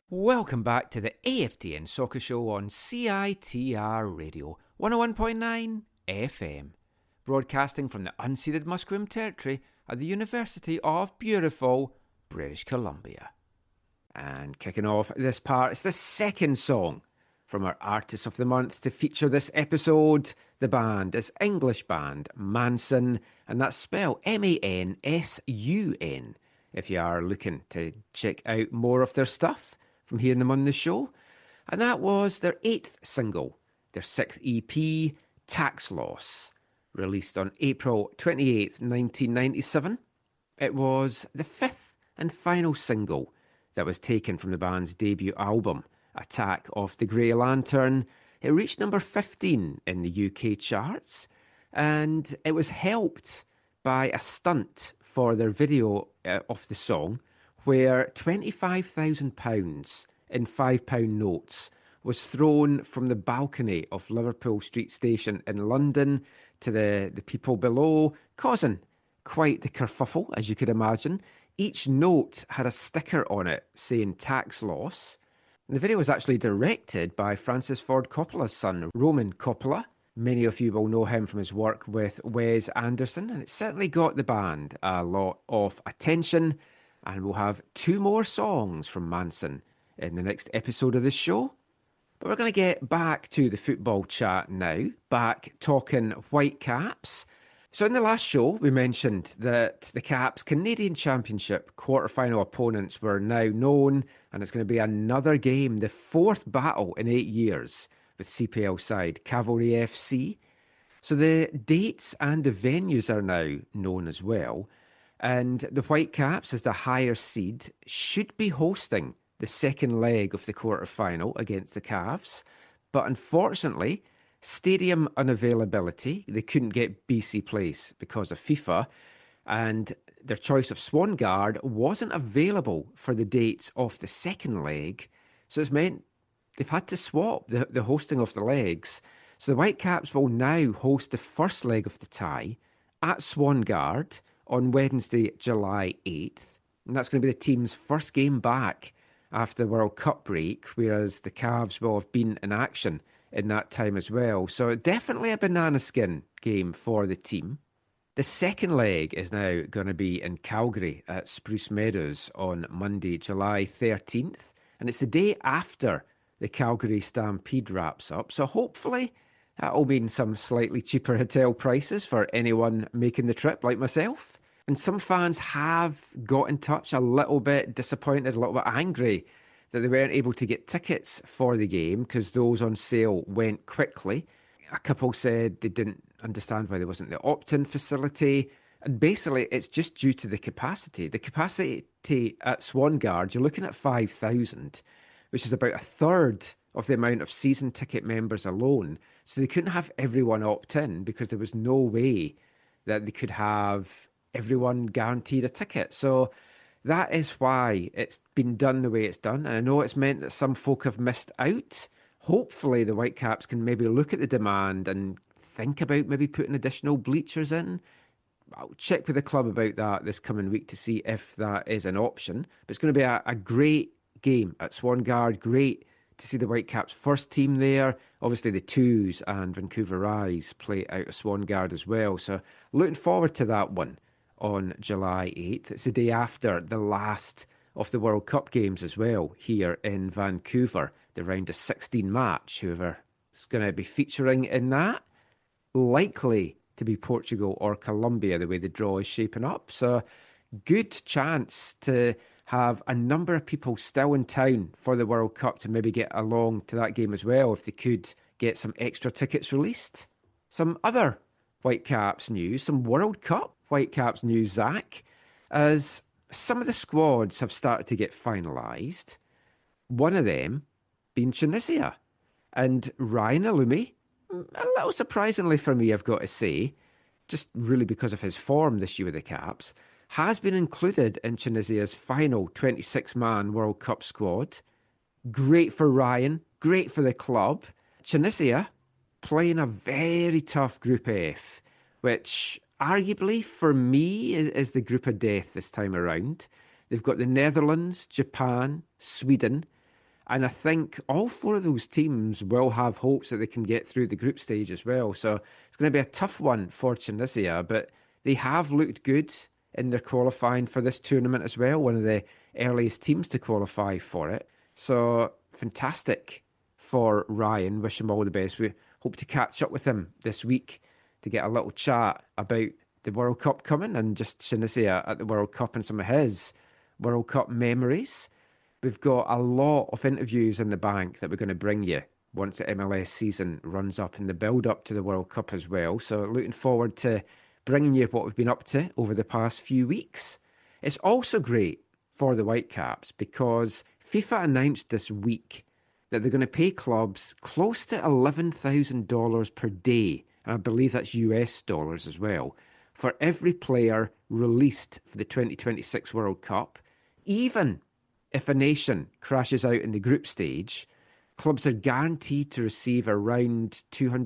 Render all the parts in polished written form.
Welcome back to the AFTN Soccer Show on CITR Radio 101.9 FM, broadcasting from the unceded Musqueam territory at the University of beautiful British Columbia. And kicking off this part, it's the second song from our Artist of the Month to feature this episode. The band is English band Mansun, and that's spelled Mansun, if you are looking to check out more of their stuff from hearing them on the show. And that was their 8th single, their 6th EP, Tax Loss, released on April 28th, 1997. It was the 5th and final single that was taken from the band's debut album, Attack of the Grey Lantern. It reached number 15 in the UK charts, and it was helped by a stunt for their video of the song, where £25,000 in £5 notes was thrown from the balcony of Liverpool Street Station in London to the people below, causing quite the kerfuffle, as you could imagine. Each note had a sticker on it saying tax loss. The video was actually directed by Francis Ford Coppola's son, Roman Coppola. Many of you will know him from his work with Wes Anderson, and it certainly got the band a lot of attention. And we'll have 2 more songs from Mansun in the next episode of this show. But we're going to get back to the football chat now, back talking Whitecaps. So in the last show, we mentioned that the Caps Canadian Championship quarter-final opponents were now known, and it's going to be another game, the 4th battle in 8 years with CPL side Cavalry FC. So the dates and the venues are now known as well. And the Whitecaps, as the higher seed, should be hosting the second leg of the quarter-final against the Cavs. But unfortunately, stadium unavailability, they couldn't get BC Place because of FIFA, and their choice of Swangard wasn't available for the dates of the second leg. So it's meant they've had to swap the hosting of the legs. So the Whitecaps will now host the first leg of the tie at Swangard on Wednesday, July 8th. And that's going to be the team's first game back after the World Cup break, whereas the Cavs will have been in action in that time as well. So definitely a banana skin game for the team. The second leg is now going to be in Calgary at Spruce Meadows on Monday, July 13th. And it's the day after the Calgary Stampede wraps up. So hopefully that'll mean some slightly cheaper hotel prices for anyone making the trip like myself. And some fans have got in touch a little bit disappointed, a little bit angry that they weren't able to get tickets for the game because those on sale went quickly. A couple said they didn't understand why there wasn't the opt-in facility. And basically, it's just due to the capacity. The capacity at Swangard, you're looking at 5,000, which is about a third of the amount of season ticket members alone. So they couldn't have everyone opt in because there was no way that they could have everyone guaranteed a ticket. So that is why it's been done the way it's done. And I know it's meant that some folk have missed out. Hopefully the Whitecaps can maybe look at the demand and think about maybe putting additional bleachers in. I'll check with the club about that this coming week to see if that is an option. But it's going to be a great game at Swangard. Great to see the Whitecaps first team there. Obviously the Twos and Vancouver Rise play out of Swangard as well. So looking forward to that one on July 8th. It's the day after the last of the World Cup games as well here in Vancouver. The round of 16 match, whoever is going to be featuring in that. Likely to be Portugal or Colombia, the way the draw is shaping up. So good chance to have a number of people still in town for the World Cup to maybe get along to that game as well if they could get some extra tickets released. Some other Whitecaps news, some World Cup Whitecaps news, Zach, as some of the squads have started to get finalised. One of them being Tunisia. And Ryan Alumi, a little surprisingly for me, I've got to say, just really because of his form this year with the Caps, has been included in Tunisia's final 26-man World Cup squad. Great for Ryan, great for the club. Tunisia playing a very tough Group F, which arguably for me is the group of death this time around. They've got the Netherlands, Japan, Sweden, And I think all four of those teams will have hopes that they can get through the group stage as well. So it's going to be a tough one for Tunisia, but they have looked good in their qualifying for this tournament as well. One of the earliest teams to qualify for it. So fantastic for Ryan. Wish him all the best. We hope to catch up with him this week to get a little chat about the World Cup coming and just Tunisia at the World Cup and some of his World Cup memories. We've got a lot of interviews in the bank that we're going to bring you once the MLS season runs up and the build up to the World Cup as well. So looking forward to bringing you what we've been up to over the past few weeks. It's also great for the Whitecaps because FIFA announced this week that they're going to pay clubs close to $11,000 per day, and I believe that's US dollars as well, for every player released for the 2026 World Cup, even if a nation crashes out in the group stage. Clubs are guaranteed to receive around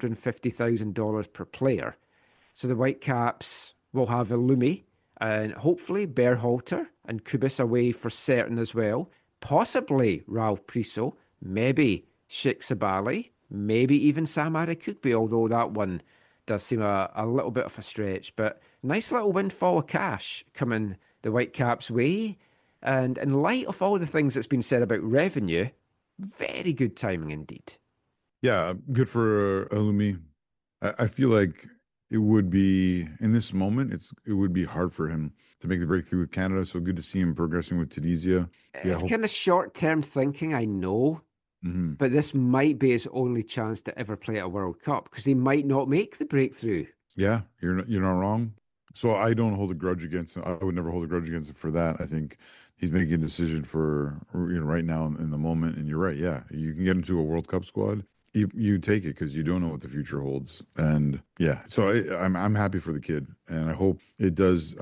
$250,000 per player. So the Whitecaps will have Illumi and hopefully Berhalter and Kubis away for certain as well. Possibly Ralph Priso, maybe Sheikh Sabali, maybe even Sam Arakugbe, although that one does seem a little bit of a stretch. But nice little windfall of cash coming the Whitecaps' way. And in light of all the things that's been said about revenue, very good timing indeed. Yeah, good for Illumi. I feel like it would be, in this moment, it would be hard for him to make the breakthrough with Canada. So good to see him progressing with Tunisia. It's kind of short-term thinking, I know. Mm-hmm. But this might be his only chance to ever play at a World Cup because he might not make the breakthrough. Yeah, you're not wrong. So I don't hold a grudge against him. I would never hold a grudge against him for that. I think he's making a decision for right now in the moment. And you're right. Yeah, you can get into a World Cup squad. You take it because you don't know what the future holds. And yeah, so I'm happy for the kid, and I hope it does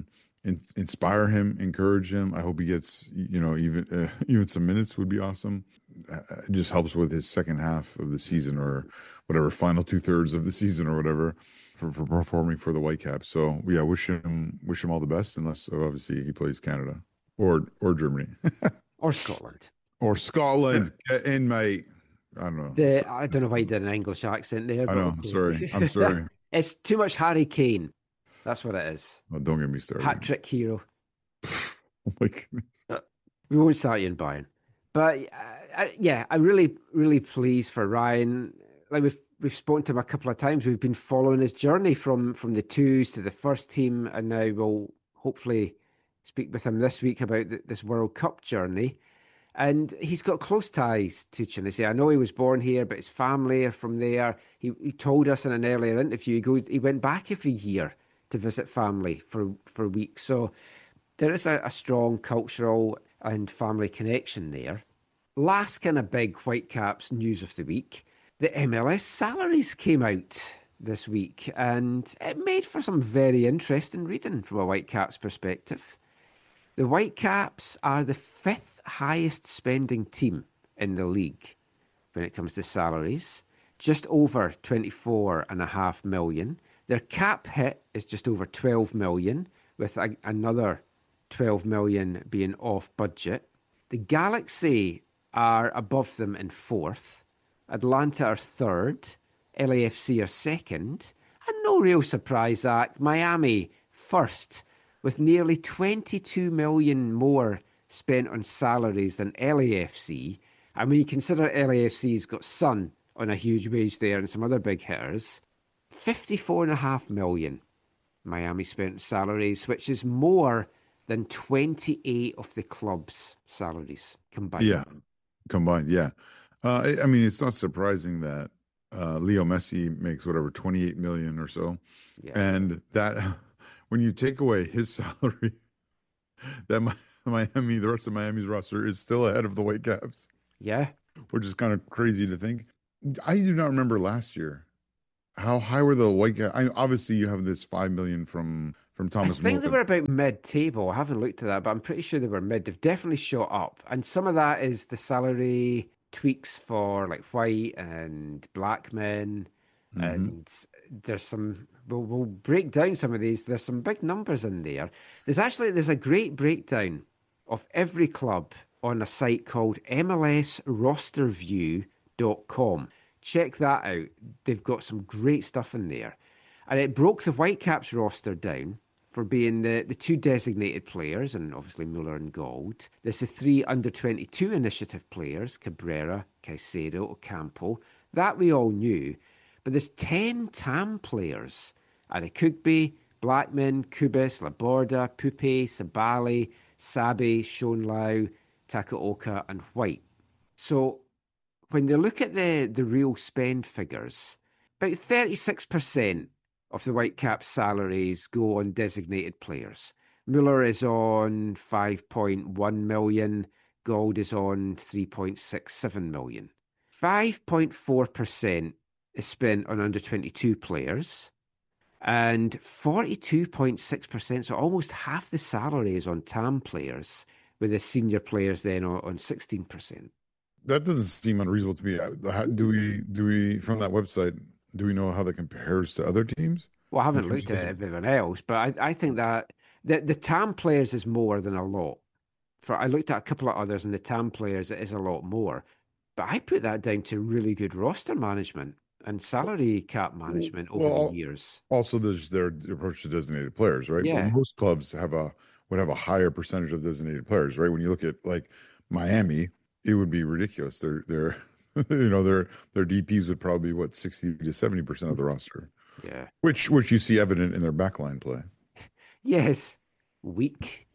inspire him, encourage him. I hope he gets even some minutes would be awesome. It just helps with his second half of the season or whatever, final 2/3 of the season or whatever for performing for the Whitecaps. So yeah, wish him all the best, unless obviously he plays Canada or Germany or Scotland. Or Scotland. Get in, mate. I don't know. I don't know why you did an English accent there. I know. Okay. I'm sorry. It's too much Harry Kane. That's what it is. Oh, don't get me started. Hat-trick hero. Oh my goodness. We won't start you in Bayern. But I'm really, really pleased for Ryan. Like we've spoken to him a couple of times. We've been following his journey from the twos to the first team, and now we'll hopefully speak with him this week about this World Cup journey. And he's got close ties to Tunisia. I know he was born here, but his family are from there. He told us in an earlier interview, he went back every year to visit family for weeks. So there is a strong cultural and family connection there. Last kind of big Whitecaps news of the week, the MLS salaries came out this week, and it made for some very interesting reading from a Whitecaps perspective. The Whitecaps are the fifth highest spending team in the league when it comes to salaries, just over 24.5 million. Their cap hit is just over 12 million, with another 12 million being off budget. The Galaxy are above them in fourth. Atlanta are third. LAFC are second. And no real surprise that Miami first, with nearly 22 million more spent on salaries than LAFC. And when you consider LAFC's got Son on a huge wage there and some other big hitters, 54.5 million Miami spent on salaries, which is more than 28 of the club's salaries combined. Yeah, combined, yeah. I mean, it's not surprising that Leo Messi makes whatever, 28 million or so. Yeah. And that, when you take away his salary, that Miami, the rest of Miami's roster is still ahead of the Whitecaps. Yeah. Which is kind of crazy to think. I do not remember last year. How high were the Whitecaps? Obviously, you have this 5 million from Thomas. I think they were about mid-table. I haven't looked at that, but I'm pretty sure they were mid. They've definitely shot up. And some of that is the salary tweaks for like white and black men. Mm-hmm. And there's some, we'll break down some of these. There's some big numbers in there. There's a great breakdown of every club on a site called MLSrosterview.com. Check that out. They've got some great stuff in there. And it broke the Whitecaps roster down for being the two designated players, and obviously Muller and Gold. There's the three under-22 initiative players, Cabrera, Caicedo, Ocampo. That we all knew. But there's 10 TAM players. Adekugbe, Blackman, Kubis, Laborda, Pupe, Sabali, Sabe, Shonlau, Takaoka, and White. So when they look at the real spend figures, about 36% of the Whitecaps' salaries go on designated players. Muller is on 5.1 million, Gold is on 3.67 million. 5.4% is spent on under-22 players, and 42.6%, so almost half the salary is on TAM players, with the senior players then on 16%. That doesn't seem unreasonable to me. Do we from that website, do we know how that compares to other teams? Well, I haven't looked at everyone else, but I think that the TAM players is more than a lot. I looked at a couple of others, and the TAM players it is a lot more. But I put that down to really good roster management and salary cap management over the years. Also, there's their approach to designated players, right? Yeah. But most clubs would have a higher percentage of designated players, right? When you look at like Miami, it would be ridiculous. Their their DPs would probably be 60 to 70% of the roster. Yeah. Which you see evident in their backline play. Yes. Weak.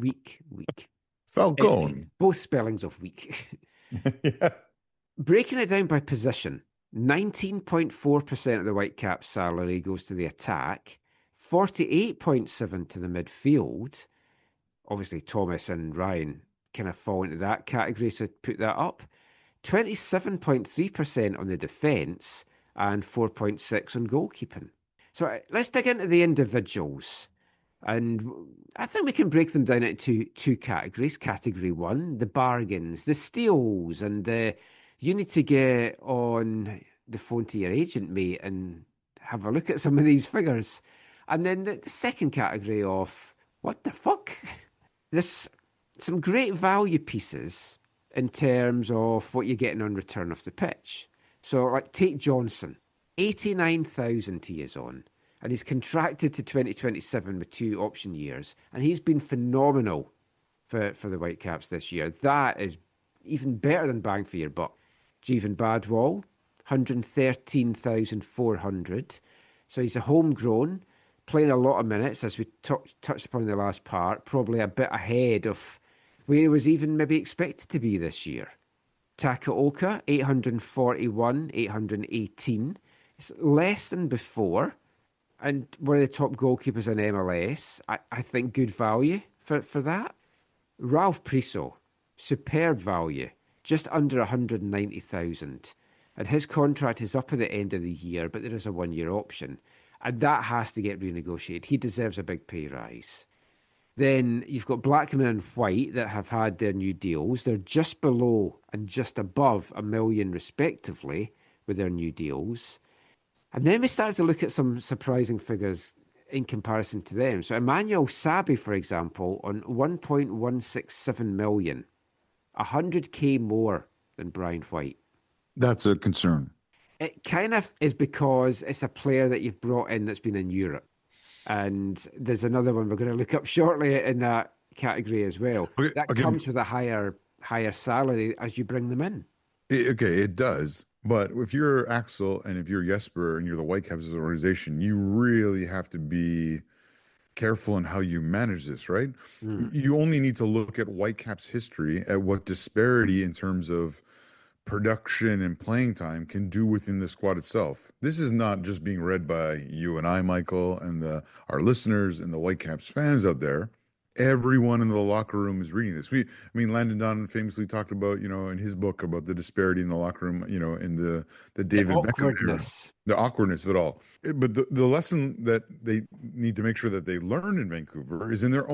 Falcone. Both spellings of weak. Yeah. Breaking it down by position, 19.4% of the Whitecaps' salary goes to the attack, 48.7% to the midfield. Obviously, Thomas and Ryan kind of fall into that category, so put that up. 27.3% on the defence and 4.6% on goalkeeping. So let's dig into the individuals. And I think we can break them down into two categories. Category 1, the bargains, the steals, and you need to get on the phone to your agent, mate, and have a look at some of these figures. And then the second category of, what the fuck? There's some great value pieces in terms of what you're getting on return off the pitch. So, like, take Johnson, 89,000 he is on. And he's contracted to 2027 with 2 option years. And he's been phenomenal for the Whitecaps this year. That is even better than bang for your buck. Jeevan Badwal, 113,400. So he's a homegrown, playing a lot of minutes, as we touched upon in the last part, probably a bit ahead of where he was even maybe expected to be this year. Takaoka, 841, 818. It's less than before. And one of the top goalkeepers in MLS. I think good value for that. Ralph Priso, superb value, just under 190,000. And his contract is up at the end of the year, but there is a 1-year option. And that has to get renegotiated. He deserves a big pay rise. Then you've got Blackman and White that have had their new deals. They're just below and just above $1 million respectively with their new deals. And then we started to look at some surprising figures in comparison to them. So Emmanuel Sabe, for example, on 1.167 million, 100k more than Brian White. That's a concern. It kind of is because it's a player that you've brought in that's been in Europe. And there's another one we're going to look up shortly in that category as well. Okay, that comes with a higher salary as you bring them in. It does. But if you're Axel and if you're Jesper and you're the Whitecaps as an organization, you really have to be careful in how you manage this, right? You only need to look at Whitecaps history, at what disparity in terms of production and playing time can do within the squad itself. This is not just being read by you and I, Michael, and our listeners and the Whitecaps fans out there. Everyone in the locker room is reading this. Landon Donovan famously talked about, in his book about the disparity in the locker room, in the David Beckham era, the awkwardness of it all. But the lesson that they need to make sure that they learn in Vancouver is in their own